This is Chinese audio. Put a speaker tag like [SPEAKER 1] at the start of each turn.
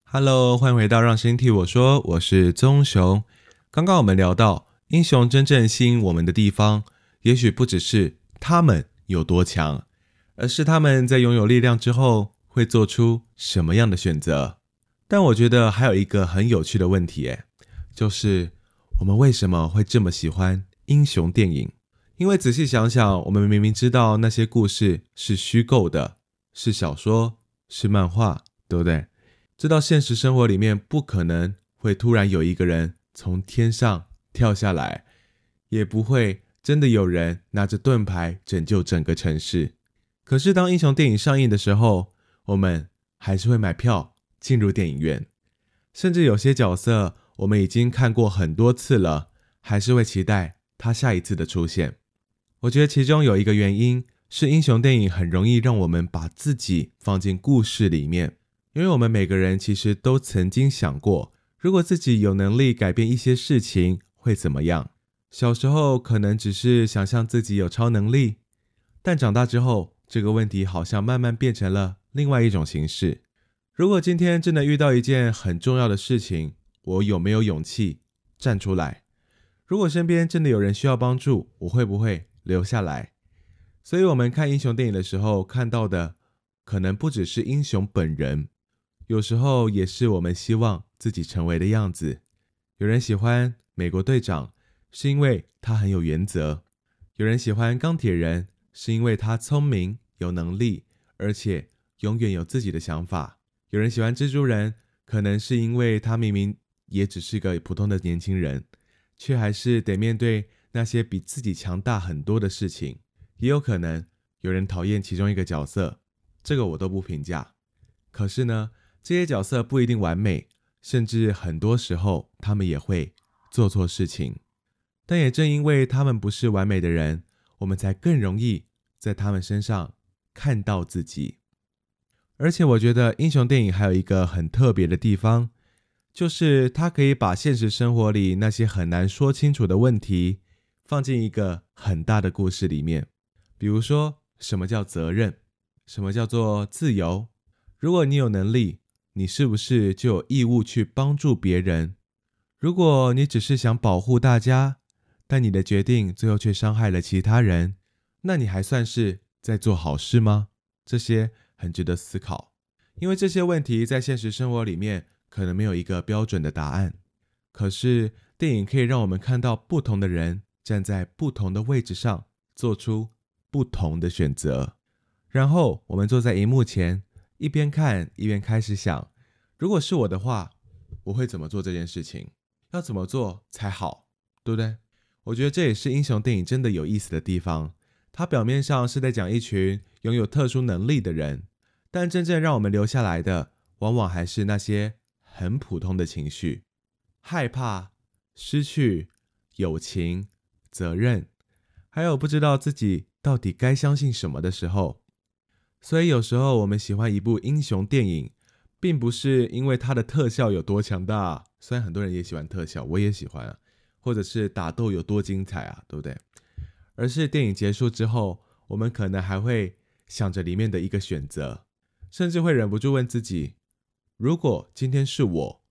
[SPEAKER 1] Hello，欢迎回到让声音替我说，我是棕熊。刚刚我们聊到，英雄真正吸引我们的地方，也许不只是他们有多强，而是他们在拥有力量之后会做出什么样的选择。但我觉得还有一个很有趣的问题，就是我们为什么会这么喜欢英雄电影？因为仔细想想，我们明明知道那些故事是虚构的，是小说，是漫画，对不对？知道现实生活里面不可能会突然有一个人从天上跳下来，也不会真的有人拿着盾牌拯救整个城市。可是当英雄电影上映的时候，我们还是会买票进入电影院，甚至有些角色我们已经看过很多次了，还是会期待他下一次的出现。我觉得其中有一个原因是英雄电影很容易让我们把自己放进故事里面，因为我们每个人其实都曾经想过，如果自己有能力改变一些事情会怎么样。小时候可能只是想象自己有超能力，但长大之后这个问题好像慢慢变成了另外一种形式。如果今天真的遇到一件很重要的事情，我有没有勇气站出来？如果身边真的有人需要帮助，我会不会留下来？所以我们看英雄电影的时候看到的可能不只是英雄本人，有时候也是我们希望自己成为的样子。有人喜欢美国队长，是因为他很有原则；有人喜欢钢铁人，是因为他聪明、有能力，而且永远有自己的想法；有人喜欢蜘蛛人，可能是因为他明明也只是个普通的年轻人，却还是得面对那些比自己强大很多的事情。也有可能有人讨厌其中一个角色，这个我都不评价。可是呢，这些角色不一定完美，甚至很多时候他们也会做错事情。但也正因为他们不是完美的人，我们才更容易在他们身上看到自己。而且我觉得英雄电影还有一个很特别的地方，就是它可以把现实生活里那些很难说清楚的问题放进一个很大的故事里面。比如说，什么叫责任？什么叫做自由？如果你有能力，你是不是就有义务去帮助别人？如果你只是想保护大家，但你的决定最后却伤害了其他人，那你还算是在做好事吗？这些很值得思考，因为这些问题在现实生活里面可能没有一个标准的答案。可是电影可以让我们看到不同的人站在不同的位置上，做出不同的选择。然后我们坐在荧幕前，一边看一边开始想，如果是我的话，我会怎么做这件事情？要怎么做才好，对不对？我觉得这也是英雄电影真的有意思的地方。它表面上是在讲一群拥有特殊能力的人，但真正让我们留下来的，往往还是那些很普通的情绪：害怕、失去、友情、责任，还有不知道自己到底该相信什么的时候。所以有时候我们喜欢一部英雄电影，并不是因为它的特效有多强大，虽然很多人也喜欢特效，我也喜欢啊，或者是打斗有多精彩啊，对不对？而是电影结束之后，我们可能还会想着里面的一个选择，甚至会忍不住问自己，如果今天是我，